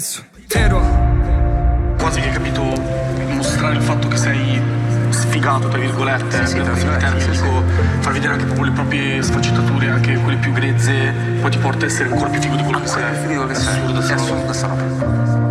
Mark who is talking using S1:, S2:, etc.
S1: Ero
S2: quasi che, capito, mostrare il fatto che sei sfigato, tra virgolette, dico, far vedere anche proprio le proprie sfaccettature, anche quelle più grezze, poi ti porta a essere ancora più figo di quello che sei.
S3: È assurdo sta roba.